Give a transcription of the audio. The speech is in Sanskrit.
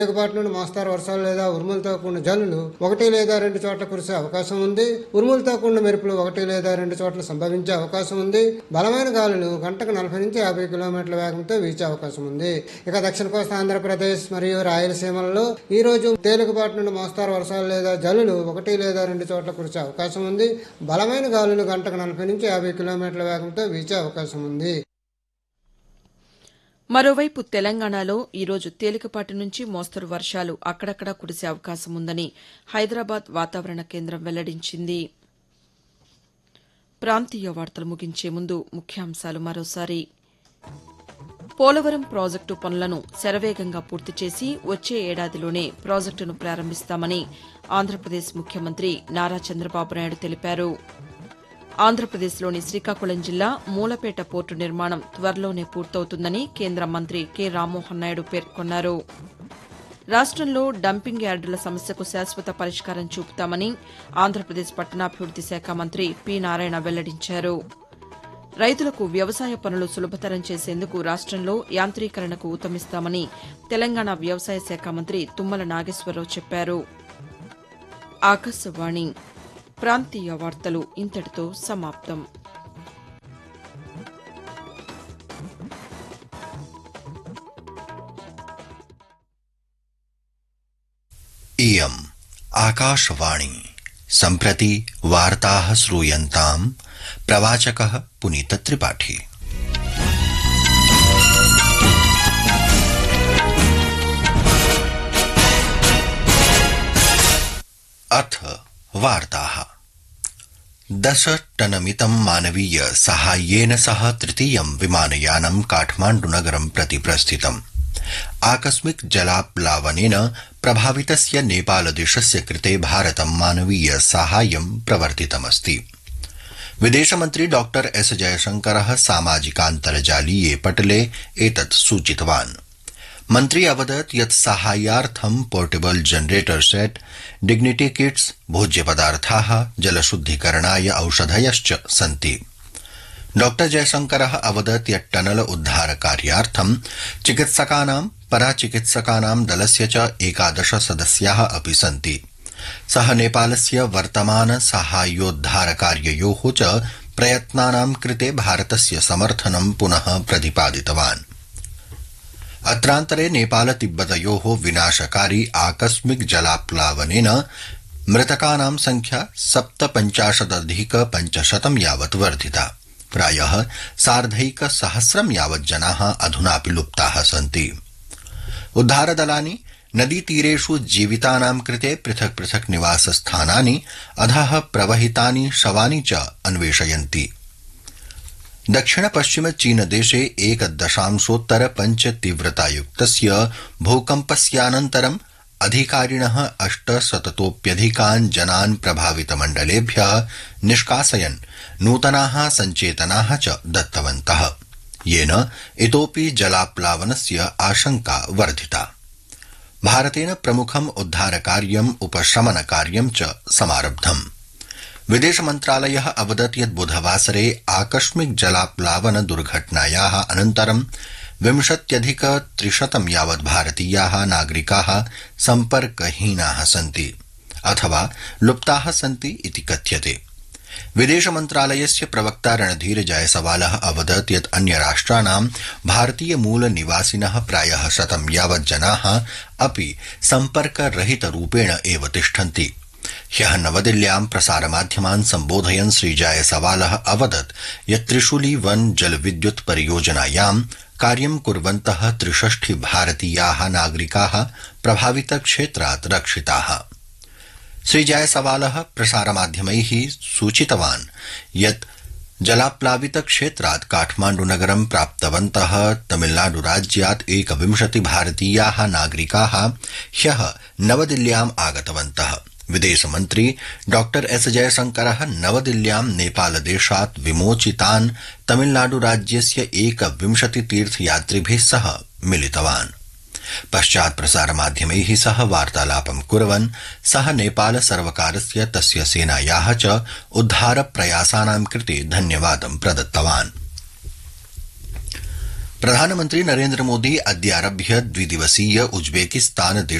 తేలికపాటి నుండి మోస్తారు వర్షాలు లేదా ఉరుములతో కూడిన జల్లులు 1 లేదా 2 చోట్ల కురిసే అవకాశం ఉంది. ఉరుములతో కూడిన మెరుపులు 1 లేదా 2 చోట్ల సంభవించే అవకాశం ఉంది. బలమైన గాలులు గంటకు 40 నుంచి 50 కిలోమీటర్ల వేగంతో వీచే అవకాశం ఉంది. ఇక దక్షిణ కోస్తా ఆంధ్రప్రదేశ్ మరియు రాయలసీమలలో ఈ రోజు తేలికపాటి నుండి మోస్తారు వర్షాలు లేదా జల్లులు 1 లేదా 2 చోట్ల కురిసే అవకాశం ఉంది. బలమైన గాలులు గంటకు 40 నుంచి 50 కిలోమీటర్ల వేగంతో వీచే అవకాశం ఉంది. మరోవైపు తెలంగాణలో ఈరోజు తేలికపాటి నుంచి మోస్తరు వర్షాలు అక్కడక్కడా కురిసే అవకాశం ఉందని హైదరాబాద్ వాతావరణ కేంద్రం వెల్లడించింది. ప్రాంతీయ వార్తలు ముగించే ముందు ముఖ్యాంశాలు మరోసారి. పోలవరం ప్రాజెక్టు పనులను శరవేగంగా పూర్తి చేసి వచ్చే ఏడాదిలోనే ప్రాజెక్టును ప్రారంభిస్తామని ఆంధ్రప్రదేశ్ ముఖ్యమంత్రి నారా చంద్రబాబు నాయుడు తెలిపారు. ఆంధ్రప్రదేశ్లోని శ్రీకాకుళం జిల్లా మూలపేట పోర్టు నిర్మాణం త్వరలోనే పూర్తవుతుందని కేంద్ర మంత్రి కె రామ్మోహన్ నాయుడు పేర్కొన్నారు. రాష్టంలో డంపింగ్ యార్డుల సమస్యకు శాశ్వత పరిష్కారం చూపుతామని ఆంధ్రప్రదేశ్ పట్టణాభివృద్ది శాఖ మంత్రి పి నారాయణ వెల్లడించారు. రైతులకు వ్యవసాయ పనులు సులభతరం చేసేందుకు రాష్టంలో యాంత్రీకరణకు ఊతమిస్తామని తెలంగాణ వ్యవసాయ శాఖ మంత్రి తుమ్మల నాగేశ్వరరావు చెప్పారు. ఆకాశవాణి ప్రాంతీయ వార్తలు ఇంతటితో సమాప్తం. इयम् आकाशवाणी सम्प्रति वार्ताः श्रूयन्ताम् प्रवाचकः पुनीत त्रिपाठी। अथ वार्ताः। 10 टनमितं मानवीय साहाय्येन सह तृतीयं विमानयानं काठमाण्डुनगरं प्रति प्रस्थितम्। आकस्मिक जलाप्लावनेन प्रभावितस्य नेपालदेशस्य कृते भारतं मानवीय साहाय्यं प्रवर्तितमस्ति। विदेशमन्त्री डॉ एस जयशंकरः सामाजिकान्तर्जालीये पटले एतत् सूचितवान्। मन्त्री अवदत् यत् साहाय्यार्थं portable generator set, dignity kits, भोज्यपदार्थाः, जलशुद्धीकरणाय औषधयश्च सन्ति। डॉ जयशंकरः अवदत् यत् टनल उद्धारकार्यार्थं चिकित्सकानां, पराचिकित्सकानां दलस्य च 11 सदस्याः अपि सन्ति। सः नेपालस्य वर्तमान साहाय्योद्धारकार्ययोः च प्रयत्नानां कृते भारतस्य समर्थनं पुनः प्रतिपादितवान्। अत्रान्तरे नेपाल तिब्बतयोः विनाशकारी आकस्मिक जलाप्लावनेन मृतकानां संख्या 57,500 यावत् वर्धिता। प्रायः 1,500 यावत् जनाः अधुनापि लुप्ताः सन्ति। उद्धारदलानि नदीतीरेषु जीवितानां कृते पृथक् पृथक् निवासस्थानानि, अधः प्रवहितानि शवानि च अन्वेषयन्ति। दक्षिण पश्चिम चीनदेशे 1.5 तीव्रतायुक्तस्य भूकम्पस्यानन्तरं अधिकारिणः 800तोप्यधिकान् जनान् प्रभावितमण्डलेभ्यः निष्कासयन् नूतनाः सञ्चेतनाः च दत्तवन्तः, येन इतोपि जलाप्लावनस्य आशंका वर्धिता। भारतेन प्रमुखम् उद्धारकार्यम् उपशमनकार्यं च समारब्धम्। विदेशमन्त्रालयः अवदत् यत् बुधवासरे आकस्मिक जलाप्लावन दुर्घटनायाः अनन्तरं 20,300 यावत् भारतीयाः नागरिकाः सम्पर्कहीनाः सन्ति अथवा लुप्ताः सन्ति इति कथ्यते। विदेशमन्त्रालयस्य प्रवक्ता रणधीर जायसवालः अवदत् यत् अन्यराष्ट्राणां भारतीयमूलनिवासिनः प्रायः 100 यावत् जनाः अपि सम्पर्करहितरूपेण एव तिष्ठन्ति। ह्यः नवदिल्ल्यां प्रसारमाध्यमान् सम्बोधयन् श्रीजायसवालः अवदत् यत् त्रिशूली वन जलविद्युत् परियोजनायां कार्यं कुर्वन्तः 63 भारतीयाः नागरिकाः प्रभावितक्षेत्रात् रक्षिताः। श्रीजायसवालः प्रसारमाध्यमैः सूचितवान् यत् जलाप्लावितक्षेत्रात् काठमाण्डुनगरं प्राप्तवन्तः तमिलनाडुराज्यात् 21 भारतीयाः नागरिकाः ह्यः नवदिल्ल्याम् आगतवन्तः। विदेशमन्त्री डॉ एस जयशंकरः नवदिल्ल्यां नेपालदेशात् विमोचितान् तमिलनाडुराज्यस्य 21 तीर्थयात्रिभिः सह मिलितवान्। पश्चात् प्रसारमाध्यमैः सह वार्तालापं कुर्वन् सः नेपाल सर्वकारस्य तस्य सेनायाः च उद्धारप्रयासानां कृते धन्यवादं प्रदत्तवान्। प्रधानमन्त्री नरेन्द्र मोदी अद्यारभ्य द्विदिवसीय उज्बेकिस्तान